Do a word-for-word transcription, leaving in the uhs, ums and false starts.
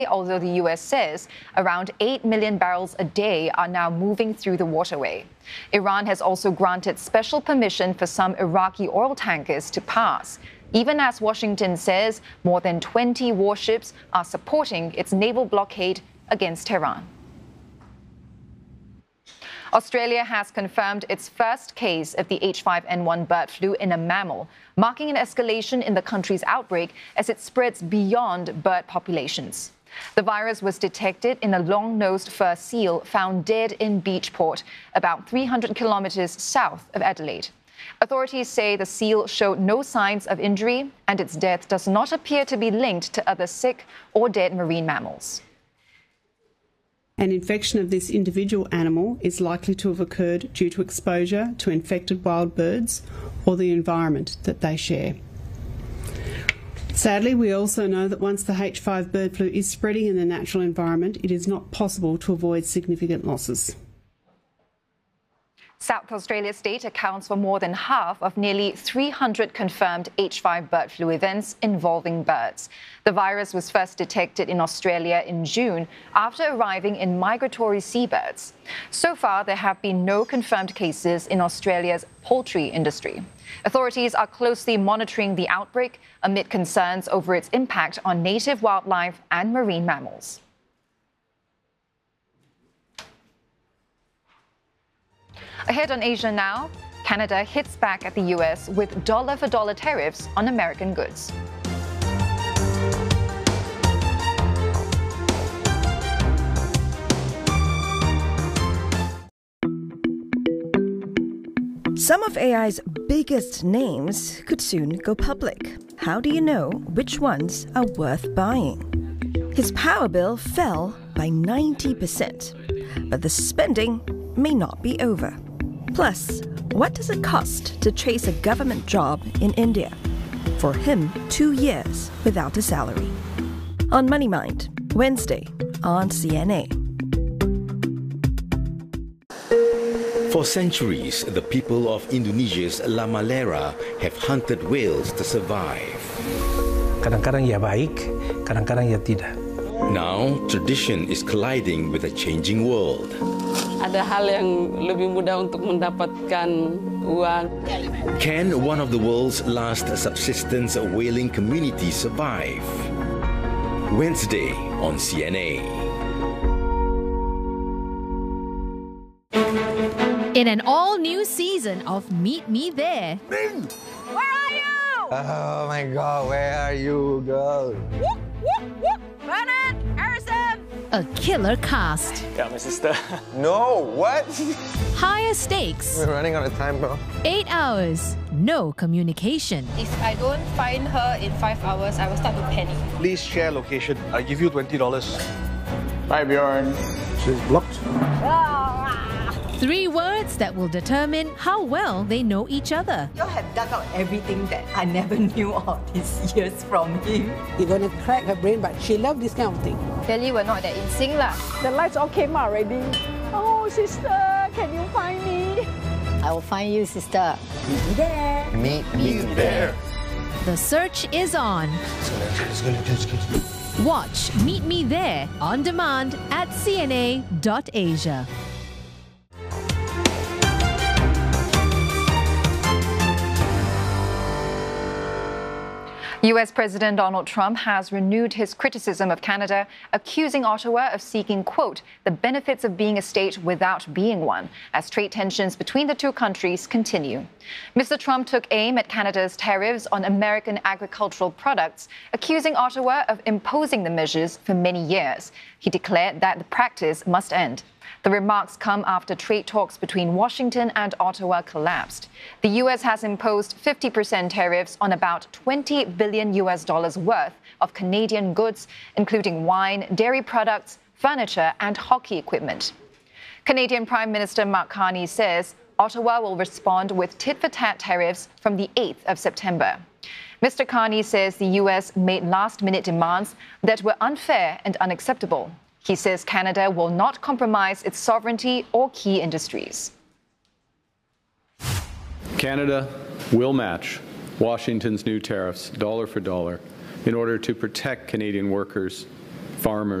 although the U S says around eight million barrels a day are now moving through the waterway. Iran has also granted special permission for some Iraqi oil tankers to pass, even as Washington says more than twenty warships are supporting its naval blockade against Tehran. Australia has confirmed its first case of the H five N one bird flu in a mammal, marking an escalation in the country's outbreak as it spreads beyond bird populations. The virus was detected in a long-nosed fur seal found dead in Beachport, about three hundred kilometres south of Adelaide. Authorities say the seal showed no signs of injury, and its death does not appear to be linked to other sick or dead marine mammals. An infection of this individual animal is likely to have occurred due to exposure to infected wild birds or the environment that they share. Sadly, we also know that once the H five bird flu is spreading in the natural environment, it is not possible to avoid significant losses. South Australia state accounts for more than half of nearly three hundred confirmed H five bird flu events involving birds. The virus was first detected in Australia in June after arriving in migratory seabirds. So far, there have been no confirmed cases in Australia's poultry industry. Authorities are closely monitoring the outbreak amid concerns over its impact on native wildlife and marine mammals. Ahead on Asia Now, Canada hits back at the U S with dollar-for-dollar tariffs on American goods. Some of A I's biggest names could soon go public. How do you know which ones are worth buying? His power bill fell by ninety percent, but the spending may not be over. Plus, what does it cost to chase a government job in India? For him, two years without a salary. On Money Mind, Wednesday on C N A. For centuries, the people of Indonesia's La Malera have hunted whales to survive. Kadang-kadang ia baik, kadang-kadang ia tidak. Now, tradition is colliding with a changing world. Ada hal yang lebih mudah untuk mendapatkan uang. Can one of the world's last subsistence whaling communities survive? Wednesday on C N A. In an all-new season of Meet Me There. Ming! Where are you? Oh my God, where are you, girl? Whoop, whoop, whoop. Bernard, Harrison. A killer cast. Got my sister. No, what? Higher stakes. We're running out of time, bro. Eight hours. No communication. If I don't find her in five hours, I will start to panic. Please share location. I give you twenty dollars. Bye, Bjorn. She's blocked. Three words that will determine how well they know each other. You have dug out everything that I never knew all these years from him. You're going to crack her brain, but she loves this kind of thing. Clearly, we're not that in sync lah. The lights all came out already. Oh, sister, can you find me? I will find you, sister. Meet me there. Meet me there. The search is on. Watch Meet Me There on demand at C N A dot asia. U S President Donald Trump has renewed his criticism of Canada, accusing Ottawa of seeking, quote, the benefits of being a state without being one, as trade tensions between the two countries continue. Mister Trump took aim at Canada's tariffs on American agricultural products, accusing Ottawa of imposing the measures for many years. He declared that the practice must end. The remarks come after trade talks between Washington and Ottawa collapsed. The U S has imposed fifty percent tariffs on about twenty billion U S dollars worth of Canadian goods, including wine, dairy products, furniture, and hockey equipment. Canadian Prime Minister Mark Carney says Ottawa will respond with tit-for-tat tariffs from the eighth of September. Mister Carney says the U S made last-minute demands that were unfair and unacceptable. He says Canada will not compromise its sovereignty or key industries. Canada will match Washington's new tariffs dollar for dollar in order to protect Canadian workers, farmers